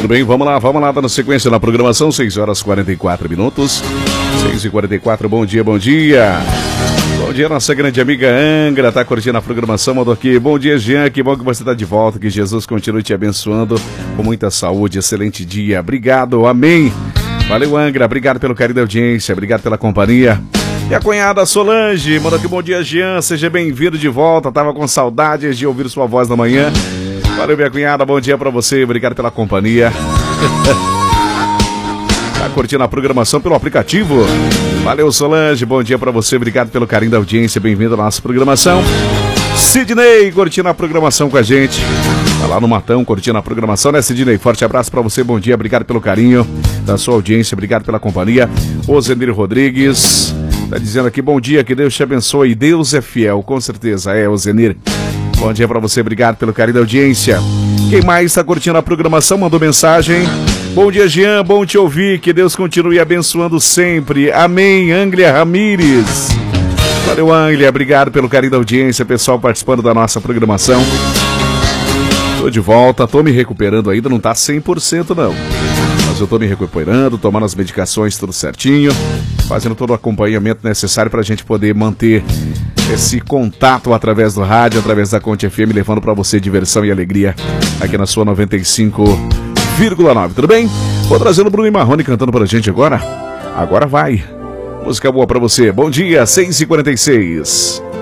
Tudo bem, vamos lá, dando sequência na programação, 6 horas 44 minutos. 6h44, bom dia, bom dia. Bom dia, nossa grande amiga Angra, tá curtindo a programação, mandou aqui. Bom dia, Jean, que bom que você tá de volta, que Jesus continue te abençoando com muita saúde, excelente dia. Obrigado, amém. Valeu, Angra, obrigado pelo carinho da audiência, obrigado pela companhia. E a cunhada Solange, manda aqui, bom dia, Jean, seja bem-vindo de volta, tava com saudades de ouvir sua voz na manhã. Valeu, minha cunhada, bom dia pra você, obrigado pela companhia. Tá curtindo a programação pelo aplicativo? Valeu, Solange, bom dia pra você, obrigado pelo carinho da audiência, bem-vindo à nossa programação. Sidney, curtindo a programação com a gente. Tá lá no Matão, curtindo a programação, né, Sidney? Forte abraço pra você, bom dia, obrigado pelo carinho da sua audiência, obrigado pela companhia. Ozenir Rodrigues tá dizendo aqui, bom dia, que Deus te abençoe, Deus é fiel, com certeza, Ozenir. Bom dia pra você, obrigado pelo carinho da audiência. Quem mais está curtindo a programação, mandou mensagem. Bom dia, Jean, bom te ouvir, que Deus continue abençoando sempre. Amém, Anglia Ramires. Valeu, Anglia, obrigado pelo carinho da audiência, pessoal participando da nossa programação. Tô de volta, tô me recuperando ainda, não tá 100% não. Mas eu tô me recuperando, tomando as medicações tudo certinho, fazendo todo o acompanhamento necessário pra gente poder manter esse contato através do rádio, através da Conte FM, levando pra você diversão e alegria aqui na sua 95,9, tudo bem? Vou trazer o Bruno e Marrone cantando pra gente agora. Agora vai. Música boa pra você. Bom dia, 6h46.